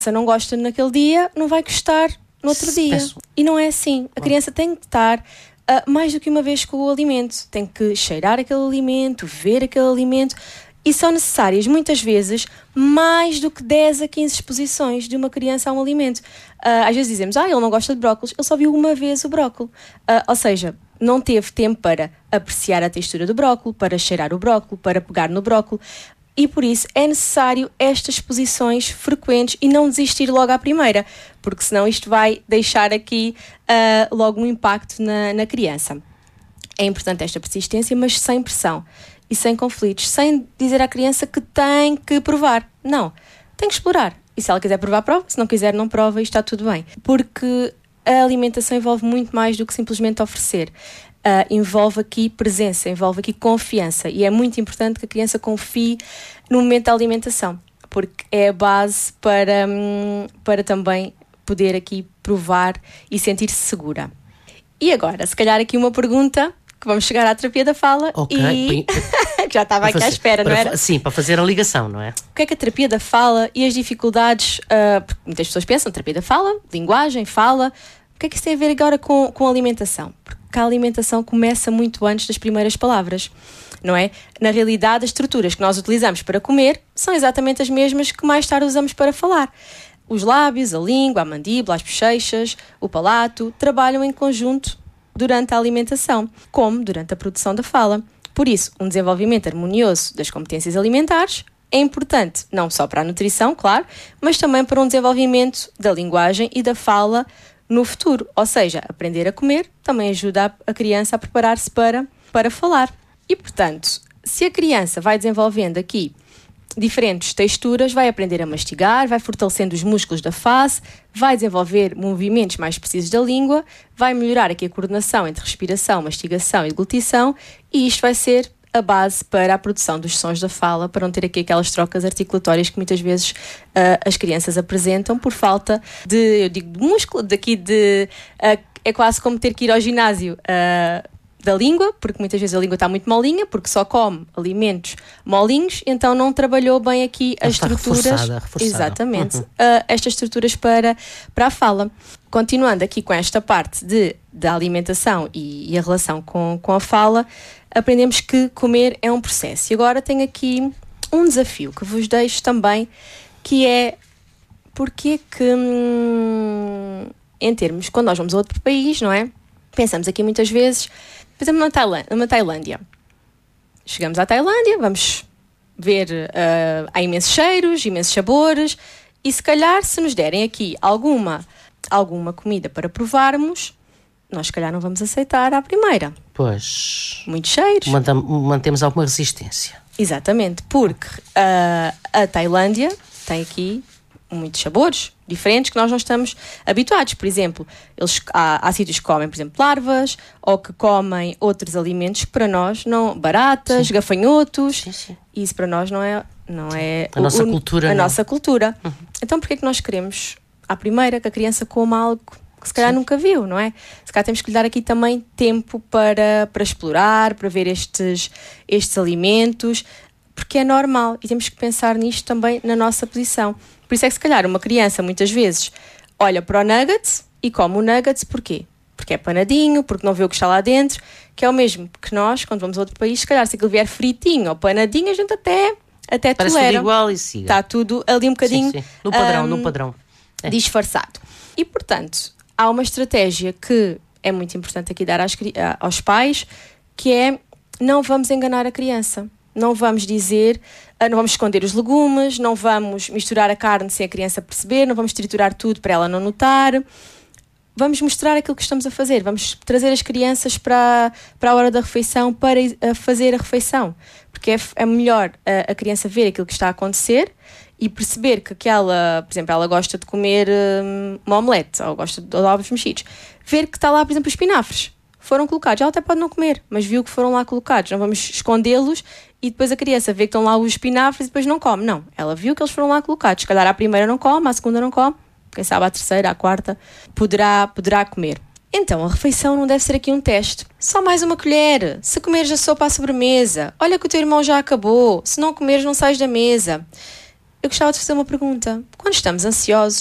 Se não gosta naquele dia, não vai gostar no outro dia. E não é assim. A criança tem que estar mais do que uma vez com o alimento. Tem que cheirar aquele alimento, ver aquele alimento. E são necessárias, muitas vezes, mais do que 10 a 15 exposições de uma criança a um alimento. Às vezes dizemos, ele não gosta de brócolis, ele só viu uma vez o brócolis. Ou seja, não teve tempo para apreciar a textura do brócolis, para cheirar o brócolis, para pegar no brócolis. E por isso é necessário estas exposições frequentes e não desistir logo à primeira, porque senão isto vai deixar aqui logo um impacto na criança. É importante esta persistência, mas sem pressão e sem conflitos, sem dizer à criança que tem que provar. Não, tem que explorar. E se ela quiser provar, prova. Se não quiser, não prova e está tudo bem. Porque a alimentação envolve muito mais do que simplesmente oferecer. Envolve aqui presença, envolve aqui confiança. E é muito importante que a criança confie no momento da alimentação, porque é a base para também poder aqui provar e sentir-se segura. E agora, se calhar aqui uma pergunta, que vamos chegar à terapia da fala e já estava aqui à espera, não era? Sim, para fazer a ligação, não é? O que é que a terapia da fala e as dificuldades, porque muitas pessoas pensam, terapia da fala, linguagem, fala, o que é que isso tem a ver agora com a alimentação? Porque a alimentação começa muito antes das primeiras palavras, não é? Na realidade, as estruturas que nós utilizamos para comer são exatamente as mesmas que mais tarde usamos para falar. Os lábios, a língua, a mandíbula, as bochechas, o palato, trabalham em conjunto durante a alimentação, como durante a produção da fala. Por isso, um desenvolvimento harmonioso das competências alimentares é importante não só para a nutrição, claro, mas também para um desenvolvimento da linguagem e da fala no futuro. Ou seja, aprender a comer também ajuda a criança a preparar-se para falar. E, portanto, se a criança vai desenvolvendo aqui diferentes texturas, vai aprender a mastigar, vai fortalecendo os músculos da face, vai desenvolver movimentos mais precisos da língua, vai melhorar aqui a coordenação entre respiração, mastigação e deglutição, e isto vai ser a base para a produção dos sons da fala, para não ter aqui aquelas trocas articulatórias que muitas vezes as crianças apresentam por falta de músculo, é quase como ter que ir ao ginásio da língua, porque muitas vezes a língua está muito molinha, porque só come alimentos molinhos, então não trabalhou bem aqui as estruturas. Reforçada. Exatamente, estas estruturas para a fala. Continuando aqui com esta parte da alimentação e a relação com a fala, aprendemos que comer é um processo. E agora tenho aqui um desafio que vos deixo também, que é porque que, em termos, quando nós vamos a outro país, não é? Pensamos aqui muitas vezes, por exemplo, numa Tailândia. Chegamos à Tailândia, vamos ver, há imensos cheiros, imensos sabores, e se calhar se nos derem aqui alguma comida para provarmos, nós se calhar não vamos aceitar à primeira. Pois. Muitos cheiros. Mantemos alguma resistência. Exatamente, porque a Tailândia tem aqui muitos sabores diferentes que nós não estamos habituados. Por exemplo, há sítios que comem, por exemplo, larvas, ou que comem outros alimentos que para nós não... Baratas, sim. Gafanhotos. Sim. E isso para nós não é a nossa cultura. Nossa cultura. Então, porquê é que nós queremos, à primeira, que a criança coma algo que se calhar nunca viu, não é? Se calhar temos que lhe dar aqui também tempo para explorar, para ver estes alimentos, porque é normal e temos que pensar nisto também na nossa posição. Por isso é que se calhar uma criança muitas vezes olha para o nuggets e come o nuggets, porquê? Porque é panadinho, porque não vê o que está lá dentro, que é o mesmo que nós, quando vamos a outro país, se calhar se aquilo vier fritinho ou panadinho, a gente até parece tolera. Tudo igual e siga. Está tudo ali um bocadinho... Sim. No padrão. Disfarçado. E, portanto, há uma estratégia que é muito importante aqui dar aos pais, que é não vamos enganar a criança. Não vamos dizer, não vamos esconder os legumes, não vamos misturar a carne sem a criança perceber, não vamos triturar tudo para ela não notar. Vamos mostrar aquilo que estamos a fazer, vamos trazer as crianças para a hora da refeição para fazer a refeição. Porque é melhor a criança ver aquilo que está a acontecer e perceber que aquela, por exemplo, ela gosta de comer uma omelete ou gosta de ovos mexidos. Ver que está lá, por exemplo, os espinafres. Foram colocados, ela até pode não comer, mas viu que foram lá colocados. Não vamos escondê-los e depois a criança vê que estão lá os espinafres e depois não come. Não, ela viu que eles foram lá colocados. Se calhar à primeira não come, à segunda não come, quem sabe à terceira, à quarta, poderá comer. Então, a refeição não deve ser aqui um teste. Só mais uma colher. Se comeres a sopa à sobremesa, olha que o teu irmão já acabou. Se não comeres, não sais da mesa. eu gostava de fazer uma pergunta. Quando estamos ansiosos,